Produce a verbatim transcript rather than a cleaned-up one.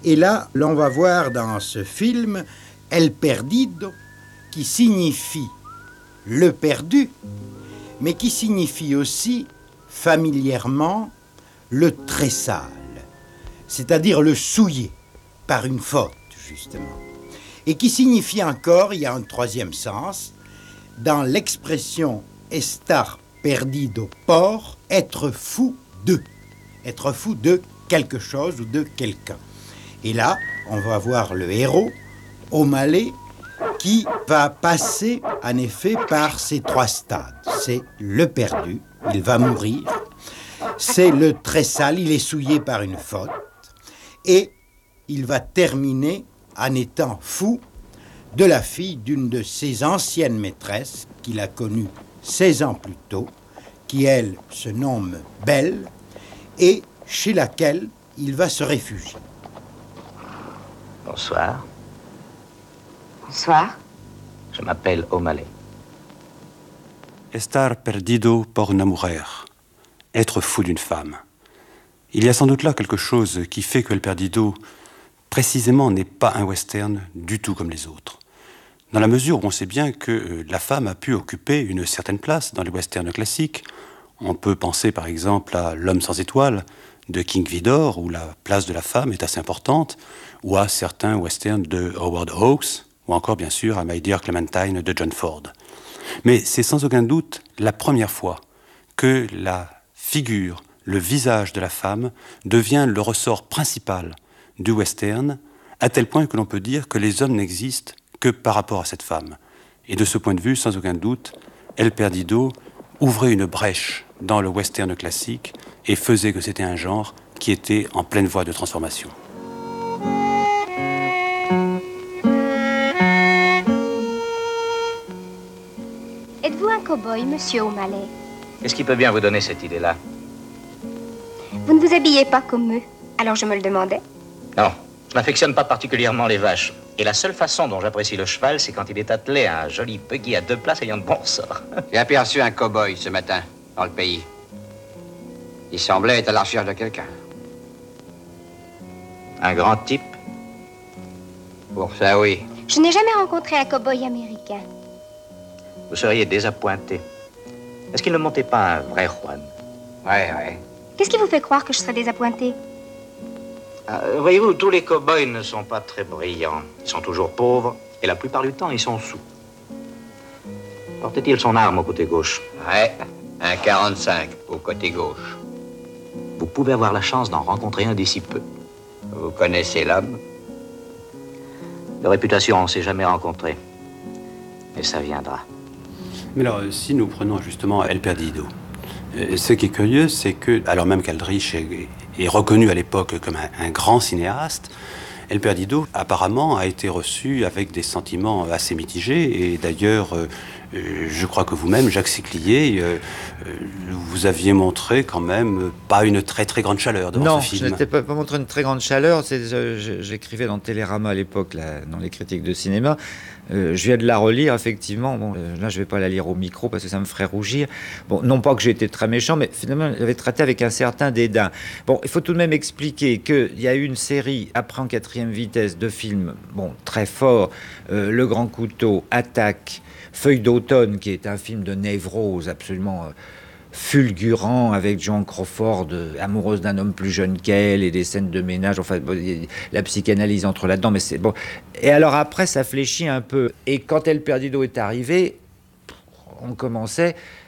Et là, l'on va voir dans ce film El Perdido, qui signifie le perdu, mais qui signifie aussi familièrement le très sale, c'est-à-dire le souillé par une faute, justement. Et qui signifie encore, il y a un troisième sens, dans l'expression estar perdido por, être fou de, être fou de quelque chose ou de quelqu'un. Et là, on va voir le héros, O'Malley, qui va passer en effet par ces trois stades. C'est le perdu, il va mourir, c'est le très sale, il est souillé par une faute, et il va terminer en étant fou de la fille d'une de ses anciennes maîtresses qu'il a connue seize ans plus tôt, qui elle se nomme Belle, et chez laquelle il va se réfugier. Bonsoir. Bonsoir. Je m'appelle O'Malley. Estar perdido por una mujer. Être fou d'une femme. Il y a sans doute là quelque chose qui fait que El Perdido, précisément, n'est pas un western du tout comme les autres. Dans la mesure où on sait bien que la femme a pu occuper une certaine place dans les westerns classiques. On peut penser par exemple à L'homme sans étoiles de King Vidor, où la place de la femme est assez importante, ou à certains westerns de Howard Hawks, ou encore bien sûr à My Dear Clementine de John Ford. Mais c'est sans aucun doute la première fois que la figure, le visage de la femme devient le ressort principal du western, à tel point que l'on peut dire que les hommes n'existent que par rapport à cette femme. Et de ce point de vue, sans aucun doute, El Perdido ouvrait une brèche dans le western classique et faisait que c'était un genre qui était en pleine voie de transformation. Êtes-vous un cow-boy, monsieur O'Malley? Qu'est-ce qui peut bien vous donner cette idée-là? Vous ne vous habillez pas comme eux, alors je me le demandais. Non, je n'affectionne pas particulièrement les vaches. Et la seule façon dont j'apprécie le cheval, c'est quand il est attelé à un joli buggy à deux places ayant de bons sorts. J'ai aperçu un cow-boy ce matin, dans le pays. Il semblait être à la recherche de quelqu'un. Un grand type? Pour ça, oui. Je n'ai jamais rencontré un cow-boy américain. Vous seriez désappointé. Est-ce qu'il ne montait pas un vrai Juan? Ouais, ouais. Qu'est-ce qui vous fait croire que je serais désappointée? Euh, voyez-vous, tous les cow-boys ne sont pas très brillants. Ils sont toujours pauvres, et la plupart du temps, ils sont sous. Portait-il son arme au côté gauche? Ouais, un quarante-cinq au côté gauche. Vous pouvez avoir la chance d'en rencontrer un d'ici peu. Vous connaissez l'homme? De réputation, on ne s'est jamais rencontré. Mais ça viendra. Mais alors, si nous prenons justement El Perdido, ce qui est curieux, c'est que, alors même qu'Aldrich est, est reconnu à l'époque comme un, un grand cinéaste, El Perdido, apparemment, a été reçu avec des sentiments assez mitigés. Et d'ailleurs, euh, je crois que vous-même, Jacques Séclier, euh, vous aviez montré quand même pas une très très grande chaleur devant non, ce film. Non, je n'étais pas, pas montré une très grande chaleur. C'est, je, j'écrivais dans Télérama à l'époque, là, dans les critiques de cinéma. Euh, je viens de la relire, effectivement. Bon, euh, là, je ne vais pas la lire au micro parce que ça me ferait rougir. Bon, non pas que j'ai été très méchant, mais finalement, je l'avais traité avec un certain dédain. Bon, il faut tout de même expliquer qu'il y a eu une série, après en quatrième vitesse, de films bon, très forts. Euh, Le Grand Couteau, Attaque, Feuille d'automne, qui est un film de névrose absolument euh, fulgurant, avec Joan Crawford, euh, amoureuse d'un homme plus jeune qu'elle, et des scènes de ménage, enfin, bon, la psychanalyse entre là-dedans, mais c'est bon. Et alors après, ça fléchit un peu. Et quand El Perdido est arrivé, on commençait